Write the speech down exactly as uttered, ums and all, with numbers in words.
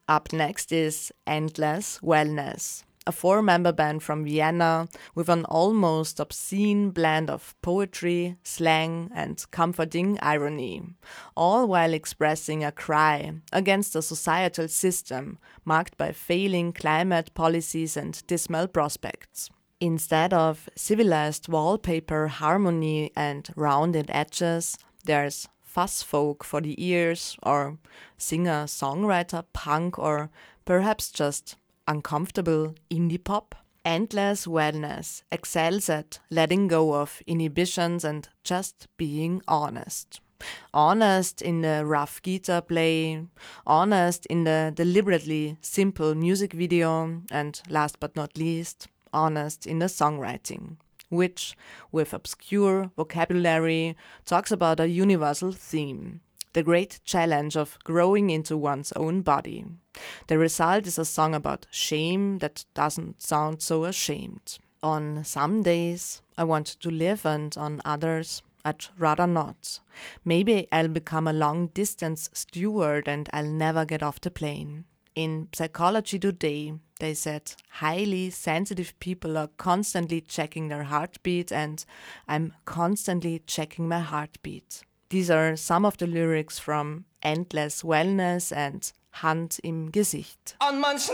Up next is Endless Wellness, a four-member band from Vienna with an almost obscene blend of poetry, slang, and comforting irony, all while expressing a cry against a societal system marked by failing climate policies and dismal prospects. Instead of civilized wallpaper harmony and rounded edges, there's fuzz folk for the ears, or singer-songwriter punk, or perhaps just uncomfortable indie pop. Endless Wellness excels at letting go of inhibitions and just being honest. Honest in the rough guitar play, honest in the deliberately simple music video, and last but not least, honest in the songwriting, which, with obscure vocabulary, talks about a universal theme: the great challenge of growing into one's own body. The result is a song about shame that doesn't sound so ashamed. On some days, I want to live, and on others, I'd rather not. Maybe I'll become a long-distance steward and I'll never get off the plane. In Psychology Today, they said highly sensitive people are constantly checking their heartbeat, and I'm constantly checking my heartbeat. These are some of the lyrics from Endless Wellness and Hand im Gesicht. An manchen